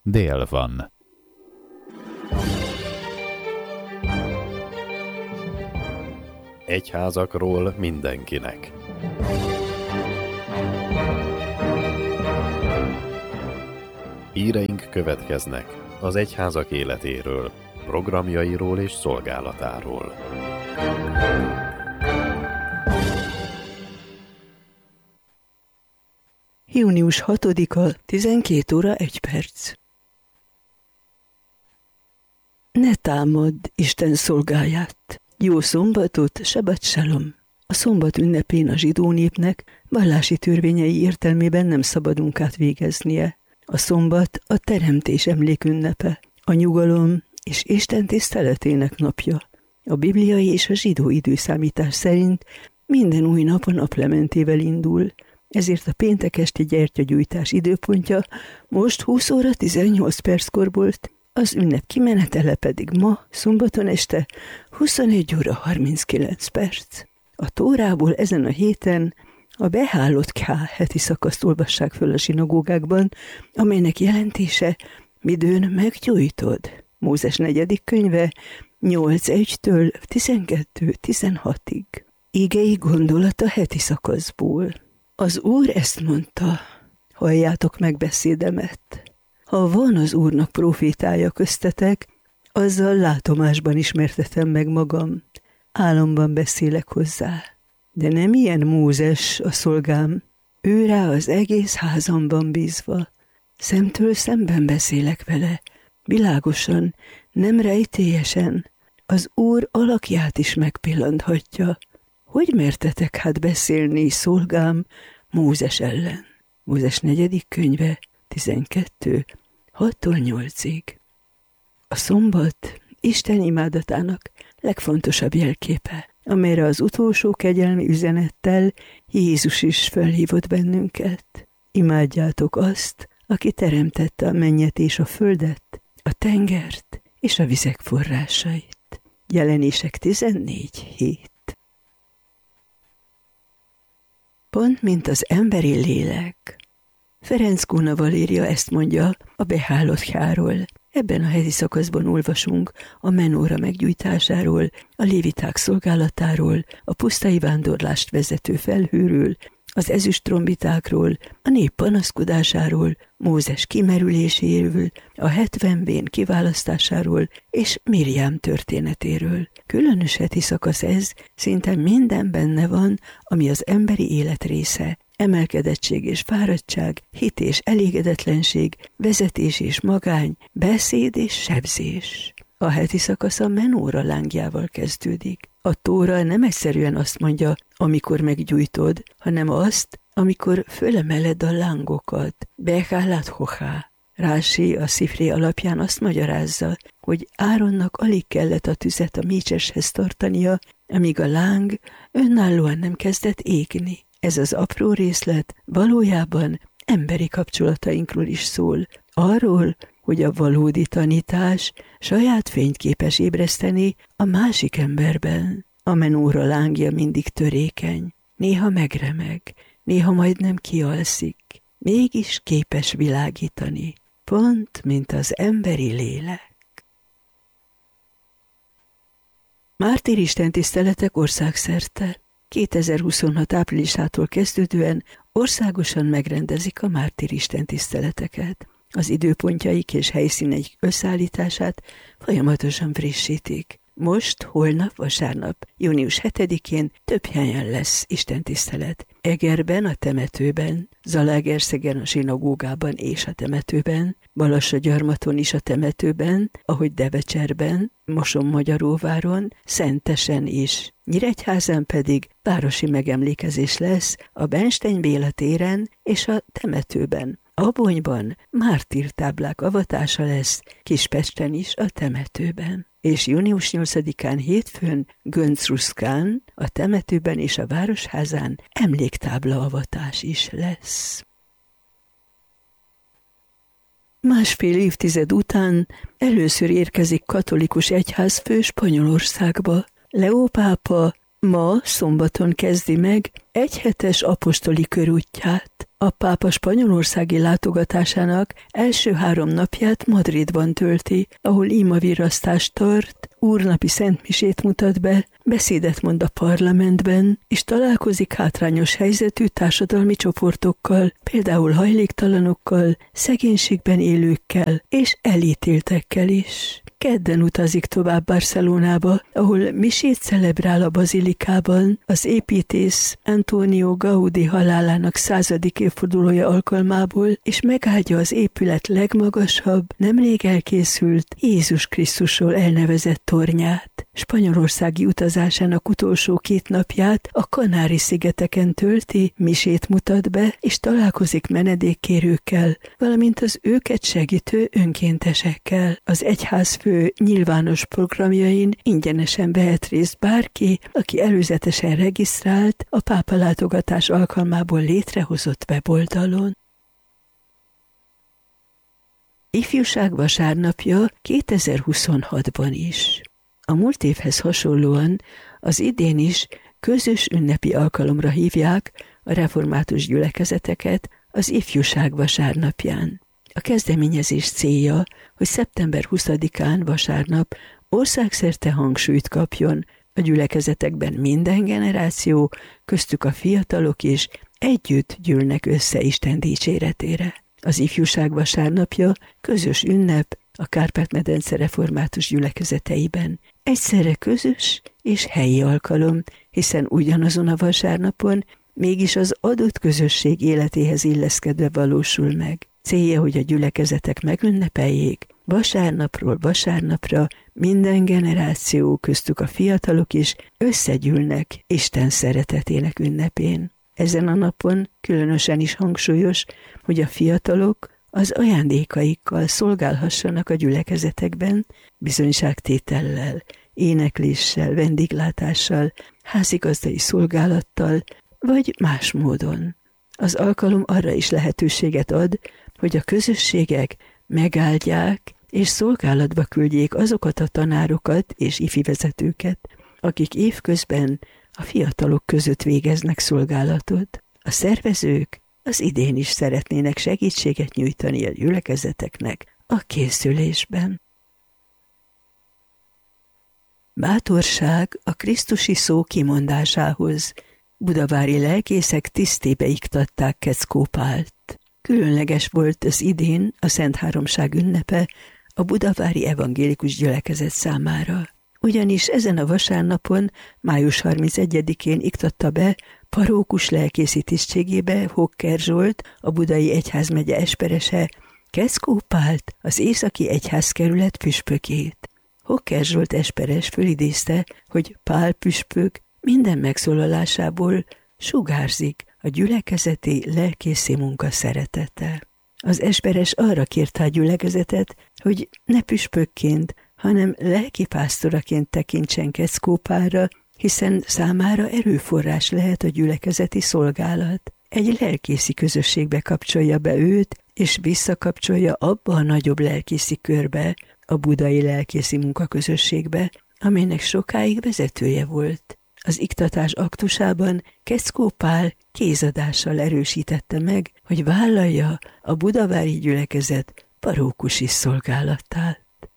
dél van. Egyházakról mindenkinek. Híreink következnek az egyházak életéről, programjairól és szolgálatáról. Június 6-a, 12 óra 1 perc. Ne támadd Isten szolgáját! Jó szombatot, Sabbat Shalom! A szombat ünnepén a zsidó népnek vallási törvényei értelmében nem szabad munkát végeznie. A szombat a teremtés emlékünnepe, a nyugalom és Isten tiszteletének napja. A bibliai és a zsidó időszámítás szerint minden új nap a naplementével indul, ezért a péntek esti gyertyagyújtás időpontja most 20 óra 18 perckor volt, az ünnep kimenetele pedig ma, szombaton este 21 óra 39 perc. A Tórából ezen a héten a Behálot K heti szakaszt olvassák föl a zsinagógákban, amelynek jelentése midőn meggyújtod. Mózes 4. könyve 8.1-től 12.16-ig. Igei gondolat a heti szakaszból. Az Úr ezt mondta, halljátok meg beszédemet. Ha van az Úrnak profétája köztetek, azzal látomásban ismertetem meg magam, álomban beszélek hozzá. De nem ilyen Mózes a szolgám, ő rá az egész házamban bízva. Szemtől szemben beszélek vele, világosan, nem rejtélyesen. Az Úr alakját is megpillanthatja. Hogy mertetek hát beszélni, szolgám, Mózes ellen? Mózes 4. könyve 12. 6-tól 8-ig. A szombat Isten imádatának legfontosabb jelképe, amelyre az utolsó kegyelmi üzenettel Jézus is felhívott bennünket. Imádjátok azt, aki teremtette a mennyet és a földet, a tengert és a vizek forrásait. Jelenések 14.7. Pont mint az emberi lélek. Ferenc Góna Valéria ezt mondja a Behálot K-ról. Ebben a heti szakaszban olvasunk a menóra meggyújtásáról, a léviták szolgálatáról, a pusztai vándorlást vezető felhőről, az ezüst trombitákról, a nép panaszkodásáról, Mózes kimerüléséről, a 70 vén kiválasztásáról és Mirjám történetéről. Különös heti szakasz ez, szinte minden benne van, ami az emberi élet része. Emelkedettség és fáradtság, hit és elégedetlenség, vezetés és magány, beszéd és sebzés. A heti szakasz a menóra lángjával kezdődik. A Tóra nem egyszerűen azt mondja, amikor meggyújtod, hanem azt, amikor fölemeled a lángokat. Behálat hochá. Rási a Szifré alapján azt magyarázza, hogy Áronnak alig kellett a tüzet a mécseshez tartania, amíg a láng önállóan nem kezdett égni. Ez az apró részlet valójában emberi kapcsolatainkról is szól. Arról, hogy a valódi tanítás saját fényt képes ébreszteni a másik emberben. A menóra lángja mindig törékeny, néha megremeg, néha majdnem kialszik, mégis képes világítani, pont mint az emberi lélek. Mártír istentiszteletek országszerte. 2026. áprilisától kezdődően országosan megrendezik a mártír istentiszteleteket. Az időpontjaik és helyszíneik összeállítását folyamatosan frissítik. Most, holnap, vasárnap, június 7-én több helyen lesz istentisztelet. Egerben, a temetőben, Zalaegerszegen a zsinagógában és a temetőben, Balassagyarmaton is a temetőben, ahogy Devecserben, Moson-Magyaróváron, Szentesen is. Nyíregyházán pedig városi megemlékezés lesz a Bernstein Béla téren és a temetőben. Abonyban mártírtáblák avatása lesz, Kispesten is a temetőben. És június 8-án hétfőn Göncruszkán, a temetőben és a városházán emléktábla avatás is lesz. Másfél évtized után először érkezik katolikus egyházfő Spanyolországba. Leó pápa ma szombaton kezdi meg egyhetes apostoli körútját. A pápa spanyolországi látogatásának első 3 napját Madridban tölti, ahol imavirasztást tart, úrnapi szentmisét mutat be, beszédet mond a parlamentben, és találkozik hátrányos helyzetű társadalmi csoportokkal, például hajléktalanokkal, szegénységben élőkkel és elítéltekkel is. Kedden utazik tovább Barcelonába, ahol misét celebrál a bazilikában az építész Antonio Gaudí halálának 100. évfordulója alkalmából, és megáldja az épület legmagasabb, nemrég elkészült Jézus Krisztusról elnevezett tornyát. Spanyolországi utazásának utolsó 2 napját a Kanári-szigeteken tölti, misét mutat be, és találkozik menedékkérőkkel, valamint az őket segítő önkéntesekkel. Az egyházfő nyilvános programjain ingyenesen vehet részt bárki, aki előzetesen regisztrált a pápa látogatás alkalmából létrehozott weboldalon. Ifjúság vasárnapja 2026-ban is. A múlt évhez hasonlóan az idén is közös ünnepi alkalomra hívják a református gyülekezeteket az Ifjúság vasárnapján. A kezdeményezés célja, hogy szeptember 20-án vasárnap országszerte hangsúlyt kapjon, a gyülekezetekben minden generáció, köztük a fiatalok is együtt gyűlnek össze Isten dicséretére. Az Ifjúság vasárnapja közös ünnep a Kárpát-medence református gyülekezeteiben. Egyszerre közös és helyi alkalom, hiszen ugyanazon a vasárnapon mégis az adott közösség életéhez illeszkedve valósul meg. Célja, hogy a gyülekezetek megünnepeljék, vasárnapról vasárnapra minden generáció, köztük a fiatalok is összegyűlnek Isten szeretetének ünnepén. Ezen a napon különösen is hangsúlyos, hogy a fiatalok az ajándékaikkal szolgálhassanak a gyülekezetekben, bizonyságtétellel, énekléssel, vendéglátással, házigazdai szolgálattal, vagy más módon. Az alkalom arra is lehetőséget ad, hogy a közösségek megáldják és szolgálatba küldjék azokat a tanárokat és ifi vezetőket, akik évközben a fiatalok között végeznek szolgálatot. A szervezők az idén is szeretnének segítséget nyújtani a gyülekezeteknek a készülésben. Bátorság a krisztusi szó kimondásához. Budavári lelkészek tisztébe iktatták Keckó Pált. Különleges volt az idén a Szent Háromság ünnepe a budavári evangélikus gyülekezet számára. Ugyanis ezen a vasárnapon, május 31-én iktatta be parókus lelkészi tisztségébe Hokker Zsolt, a budai egyházmegye esperese, Keckó Pált, az északi egyházkerület püspökét. Hokker Zsolt esperes fölidézte, hogy Pál püspök minden megszólalásából sugárzik a gyülekezeti lelkészi munka szeretete. Az esperes arra kérte a gyülekezetet, hogy ne püspökként, hanem lelkipásztoraként tekintsen Keckó Pálra, hiszen számára erőforrás lehet a gyülekezeti szolgálat. Egy lelkészi közösségbe kapcsolja be őt, és visszakapcsolja abba a nagyobb lelkészi körbe, a budai lelkészi munkaközösségbe, amelynek sokáig vezetője volt. Az iktatás aktusában Keckó Pál kézadással erősítette meg, hogy vállalja a budavári gyülekezet parókusi szolgálatát.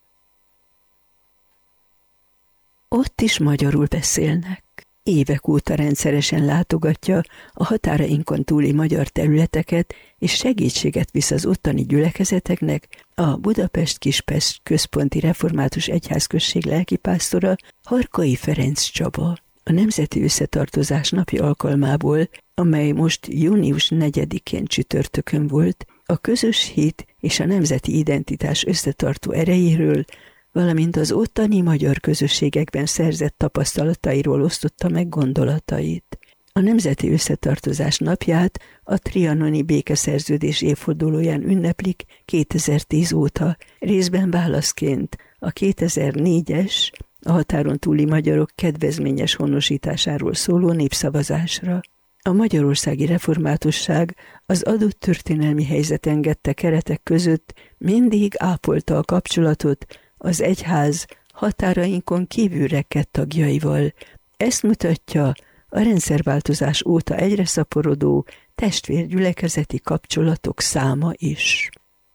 Ott is magyarul beszélnek. Évek óta rendszeresen látogatja a határainkon túli magyar területeket, és segítséget visz az ottani gyülekezeteknek a Budapest-Kispest központi református egyházközség lelkipásztora, Harkai Ferenc Csaba. A Nemzeti Összetartozás napja alkalmából, amely most június 4-én csütörtökön volt, a közös hit és a nemzeti identitás összetartó erejéről, valamint az ottani magyar közösségekben szerzett tapasztalatairól osztotta meg gondolatait. A Nemzeti Összetartozás napját a trianoni békeszerződés évfordulóján ünneplik 2010 óta, részben válaszként a 2004-es, a határon túli magyarok kedvezményes honosításáról szóló népszavazásra. A magyarországi reformátusság az adott történelmi helyzet engedte keretek között mindig ápolta a kapcsolatot az egyház határainkon kívül rekedt tagjaival. Ezt mutatja a rendszerváltozás óta egyre szaporodó testvérgyülekezeti kapcsolatok száma is.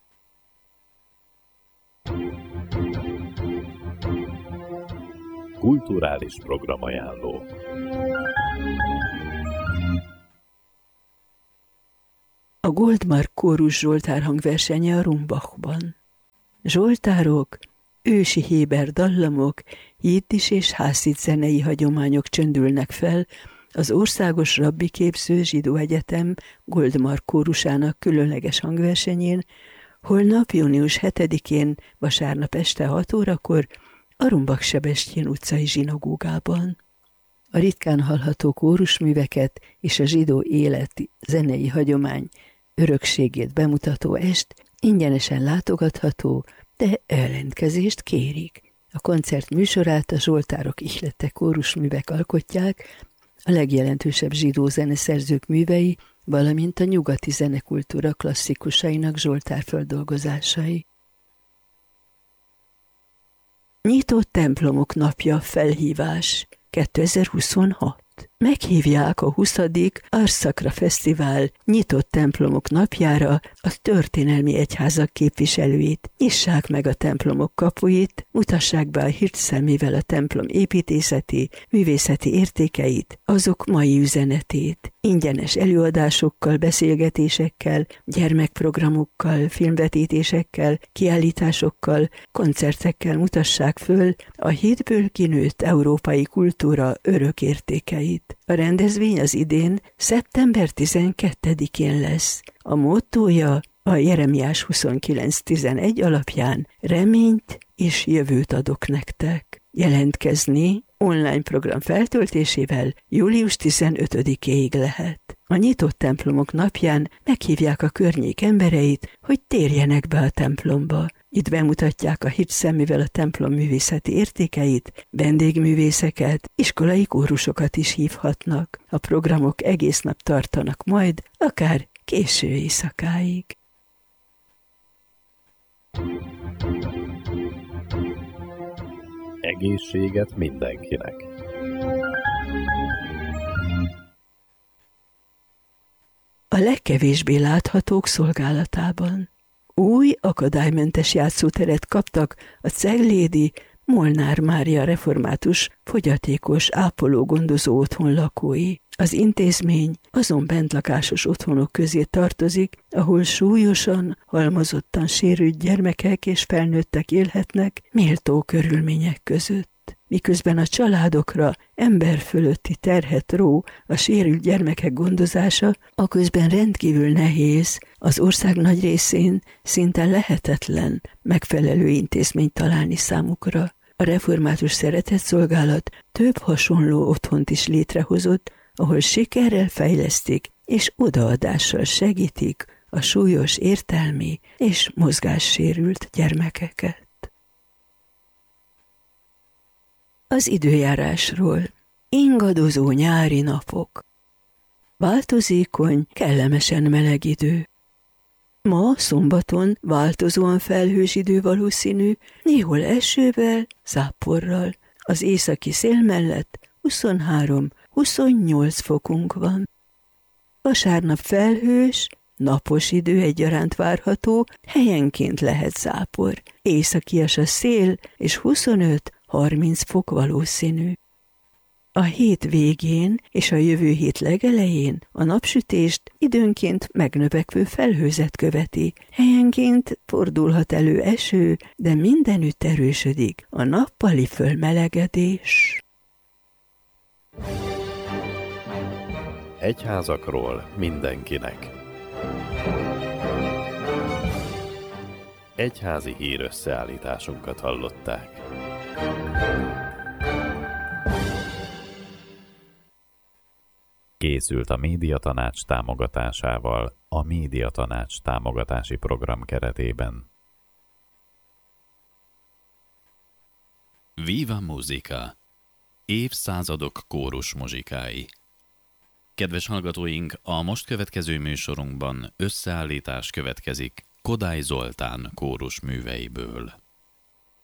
Kulturális programajánló. A Goldmark kórus Zsoltár hangversenye a Rumbachban. Zsoltárok, ősi héber dallamok, jiddis és hászit zenei hagyományok csöndülnek fel az Országos Rabbi Képző Zsidó Egyetem Goldmark kórusának különleges hangversenyén, holnap június 7-én vasárnap este 6 órakor a Rumbach-Sebestyén utcai zsinagógában. A ritkán hallható kórusműveket és a zsidó élet zenei hagyomány örökségét bemutató est ingyenesen látogatható, de ellenkezést kérik. A koncert műsorát a Zsoltárok ihlete kórusművek alkotják, a legjelentősebb zsidó zeneszerzők művei, valamint a nyugati zenekultúra klasszikusainak Zsoltár földolgozásai. Nyitott templomok napja felhívás 2026. Meghívják a 20. Ars Sacra Fesztivál nyitott templomok napjára a történelmi egyházak képviselőit. Nyissák meg a templomok kapuit, mutassák be a hírt szemével a templom építészeti, művészeti értékeit, azok mai üzenetét. Ingyenes előadásokkal, beszélgetésekkel, gyermekprogramokkal, filmvetítésekkel, kiállításokkal, koncertekkel mutassák föl a hitből kinőtt európai kultúra örök értékeit. A rendezvény az idén szeptember 12-én lesz. A mottója a Jeremiás 29:11 alapján reményt és jövőt adok nektek. Jelentkezni online program feltöltésével július 15-éig lehet. A nyitott templomok napján meghívják a környék embereit, hogy térjenek be a templomba. Itt bemutatják a hit szemével a templom művészeti értékeit, vendégművészeket, iskolai kórusokat is hívhatnak. A programok egész nap tartanak majd, akár késő éjszakáig. Egészséget mindenkinek. A legkevésbé láthatók szolgálatában. Új, akadálymentes játszóteret kaptak a ceglédi Molnár Mária református fogyatékos ápoló-gondozó otthon lakói. Az intézmény azon bentlakásos otthonok közé tartozik, ahol súlyosan, halmozottan sérült gyermekek és felnőttek élhetnek méltó körülmények között. Miközben a családokra emberfölötti terhet ró a sérült gyermekek gondozása, aközben rendkívül nehéz, az ország nagy részén szinte lehetetlen megfelelő intézményt találni számukra. A református szeretetszolgálat több hasonló otthont is létrehozott, ahol sikerrel fejlesztik és odaadással segítik a súlyos értelmi és mozgássérült gyermekeket. Az időjárásról. Ingadozó nyári napok. Változékony, kellemesen meleg idő. Ma, szombaton változóan felhős idő valószínű, néhol esővel, záporral. Az északi szél mellett 23-28 fokunk van. Vasárnap felhős, napos idő egyaránt várható, helyenként lehet zápor. Északias a szél, és 25-30 fok valószínű. A hét végén és a jövő hét legelején a napsütést időnként megnövekvő felhőzet követi. Helyenként fordulhat elő eső, de mindenütt erősödik a nappali fölmelegedés. Egyházakról mindenkinek. Egyházi hírösszeállításunkat hallották. Készült a Médiatanács támogatásával a Médiatanács támogatási program keretében. Viva Musica! Évszázadok kórus muzsikái. Kedves hallgatóink, a most következő műsorunkban összeállítás következik Kodály Zoltán kórus műveiből.